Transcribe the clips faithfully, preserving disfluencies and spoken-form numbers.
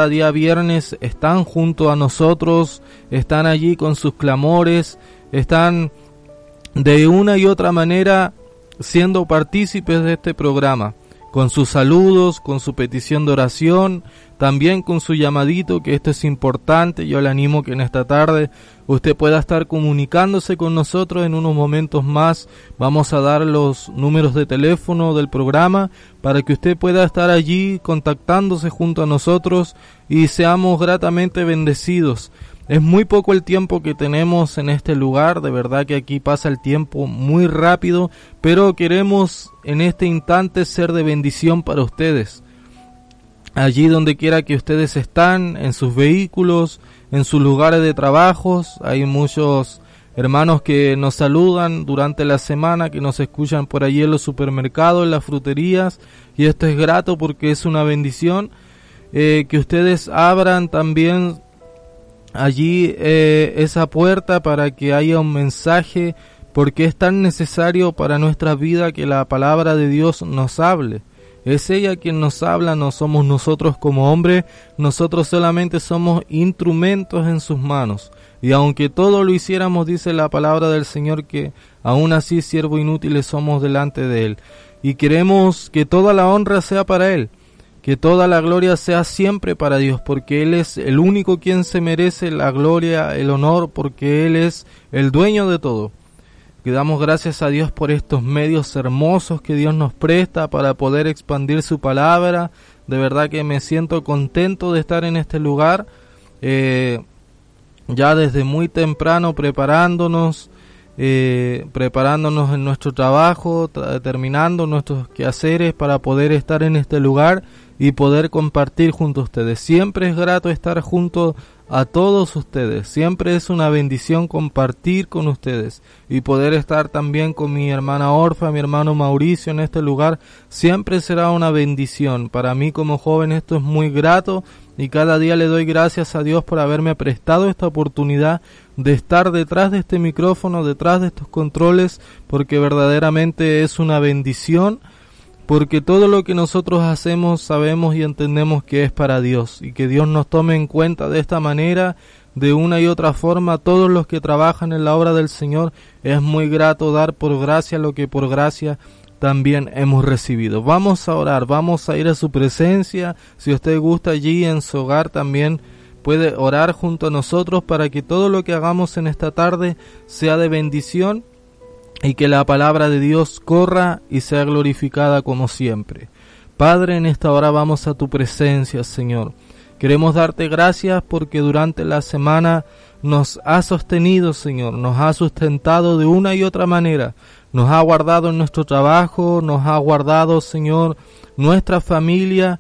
cada día viernes están junto a nosotros, están allí con sus clamores, están de una y otra manera siendo partícipes de este programa, con sus saludos, con su petición de oración, también con su llamadito, que esto es importante. Yo le animo que en esta tarde usted pueda estar comunicándose con nosotros. En unos momentos más vamos a dar los números de teléfono del programa para que usted pueda estar allí contactándose junto a nosotros y seamos gratamente bendecidos. Es muy poco el tiempo que tenemos en este lugar, de verdad que aquí pasa el tiempo muy rápido, pero queremos en este instante ser de bendición para ustedes. Allí donde quiera que ustedes están, en sus vehículos, en sus lugares de trabajos, hay muchos hermanos que nos saludan durante la semana, que nos escuchan por allí en los supermercados, en las fruterías, y esto es grato porque es una bendición. Eh, que ustedes abran también allí eh, esa puerta para que haya un mensaje, porque es tan necesario para nuestra vida que la palabra de Dios nos hable. Es ella quien nos habla, no somos nosotros como hombres, nosotros solamente somos instrumentos en sus manos. Y aunque todo lo hiciéramos, dice la palabra del Señor, que aún así siervos inútiles somos delante de Él. Y queremos que toda la honra sea para Él, que toda la gloria sea siempre para Dios, porque Él es el único quien se merece la gloria, el honor, porque Él es el dueño de todo. Que damos gracias a Dios por estos medios hermosos que Dios nos presta para poder expandir su palabra. De verdad que me siento contento de estar en este lugar, eh, ya desde muy temprano preparándonos, eh, preparándonos en nuestro trabajo, terminando nuestros quehaceres para poder estar en este lugar y poder compartir junto a ustedes. Siempre es grato estar junto a todos ustedes, siempre es una bendición compartir con ustedes y poder estar también con mi hermana Orfa, mi hermano Mauricio en este lugar, siempre será una bendición. Para mí como joven esto es muy grato y cada día le doy gracias a Dios por haberme prestado esta oportunidad de estar detrás de este micrófono, detrás de estos controles, porque verdaderamente es una bendición. Porque todo lo que nosotros hacemos sabemos y entendemos que es para Dios y que Dios nos tome en cuenta de esta manera, de una y otra forma. Todos los que trabajan en la obra del Señor, es muy grato dar por gracia lo que por gracia también hemos recibido. Vamos a orar, vamos a ir a su presencia. Si usted gusta allí en su hogar también puede orar junto a nosotros para que todo lo que hagamos en esta tarde sea de bendición y que la palabra de Dios corra y sea glorificada como siempre. Padre, en esta hora vamos a tu presencia, Señor. Queremos darte gracias porque durante la semana nos has sostenido, Señor, nos has sustentado de una y otra manera. Nos ha guardado en nuestro trabajo, nos ha guardado, Señor, nuestra familia.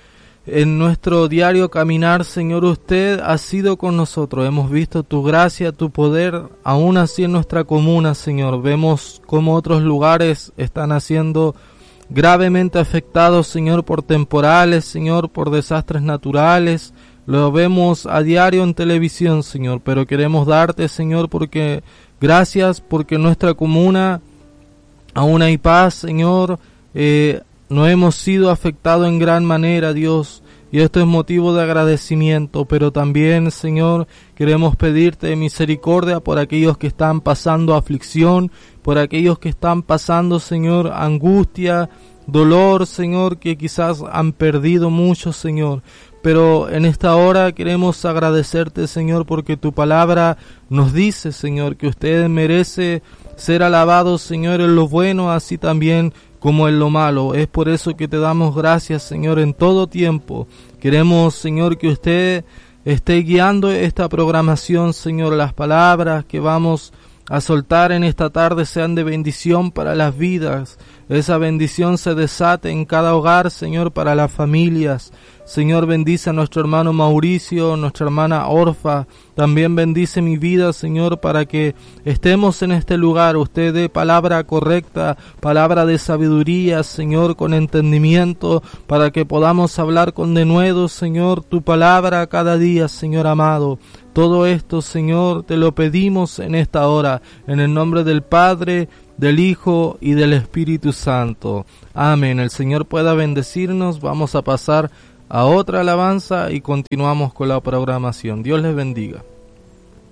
En nuestro diario caminar, Señor, usted ha sido con nosotros. Hemos visto tu gracia, tu poder, aún así en nuestra comuna, Señor. Vemos cómo otros lugares están siendo gravemente afectados, Señor, por temporales, Señor, por desastres naturales. Lo vemos a diario en televisión, Señor, pero queremos darte, Señor, porque gracias, porque en nuestra comuna aún hay paz, Señor. Eh, No hemos sido afectados en gran manera, Dios, y esto es motivo de agradecimiento, pero también, Señor, queremos pedirte misericordia por aquellos que están pasando aflicción, por aquellos que están pasando, Señor, angustia, dolor, Señor, que quizás han perdido mucho, Señor. Pero en esta hora queremos agradecerte, Señor, porque tu palabra nos dice, Señor, que usted merece ser alabado, Señor, en lo bueno, así también como en lo malo. Es por eso que te damos gracias, Señor, en todo tiempo. Queremos, Señor, que usted esté guiando esta programación, Señor. Las palabras que vamos a soltar en esta tarde sean de bendición para las vidas. Esa bendición se desate en cada hogar, Señor, para las familias. Señor, bendice a nuestro hermano Mauricio, nuestra hermana Orfa. También bendice mi vida, Señor, para que estemos en este lugar. Usted dé palabra correcta, palabra de sabiduría, Señor, con entendimiento, para que podamos hablar con denuedo, Señor, tu palabra cada día, Señor amado. Todo esto, Señor, te lo pedimos en esta hora, en el nombre del Padre, del Hijo y del Espíritu Santo. Amén. El Señor pueda bendecirnos. Vamos a pasar a otra alabanza y continuamos con la programación. Dios les bendiga.